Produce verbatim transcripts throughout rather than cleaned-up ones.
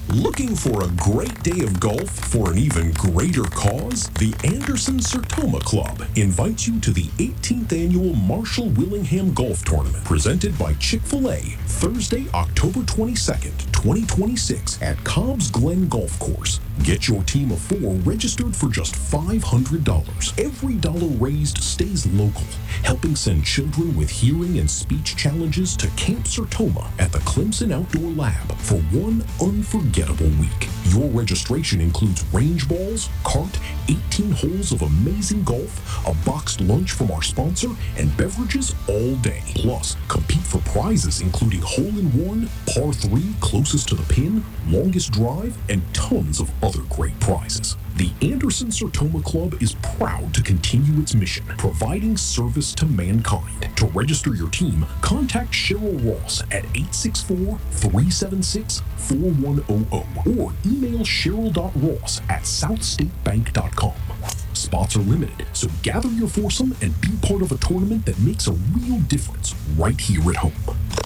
Looking for a great day of golf for an even greater cause? The Anderson Sertoma Club invites you to the eighteenth Annual Marshall Willingham Golf Tournament, presented by Chick-fil-A, Thursday, October twenty-second, twenty twenty-six at Cobb's Glen Golf Course. Get your team of four registered for just five hundred dollars. Every dollar raised stays local, helping send children with hearing and speech challenges to Camp Sertoma at the Clemson Outdoor Lab for one unforgettable week. Your registration includes range balls, cart, eighteen holes of amazing golf, a boxed lunch from our sponsor, and beverages all day. Plus, compete for prizes including hole-in-one, par three closest to the pin, longest drive, and tons of other great prizes. The Anderson Sertoma Club is proud to continue its mission, providing service to mankind. To register your team, contact Cheryl Ross at eight six four, three seven six, four one zero zero or email cheryl.ross at southstatebank dot com. Spots are limited, so gather your foursome and be part of a tournament that makes a real difference right here at home.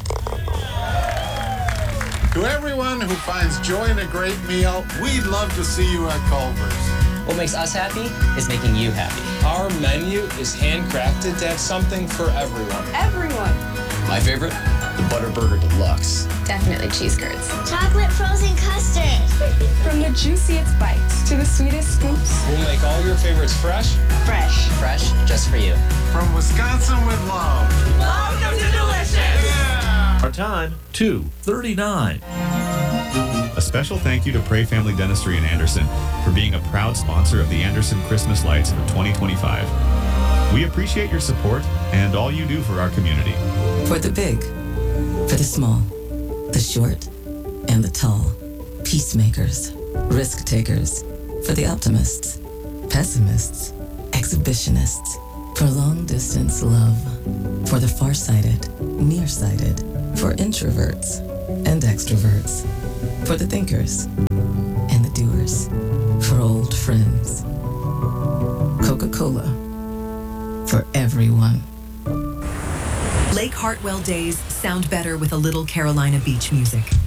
To everyone who finds joy in a great meal, we'd love to see you at Culver's. What makes us happy is making you happy. Our menu is handcrafted to have something for everyone. Everyone. My favorite, the Butter Burger Deluxe. Definitely cheese curds. Chocolate frozen custard. From the juiciest bites to the sweetest scoops. We'll make all your favorites fresh. Fresh. Fresh, just for you. From Wisconsin with love. Welcome to Delicious. Yeah. Our time, two thirty-nine. A special thank you to Pray Family Dentistry in Anderson for being a proud sponsor of the Anderson Christmas Lights for twenty twenty-five. We appreciate your support and all you do for our community. For the big, for the small, the short, and the tall. Peacemakers, risk takers. For the optimists, pessimists, exhibitionists. For long distance love. For the farsighted, nearsighted. For introverts and extroverts. For the thinkers and the doers. For old friends. Coca-Cola. For everyone. Lake Hartwell days sound better with a little Carolina beach music.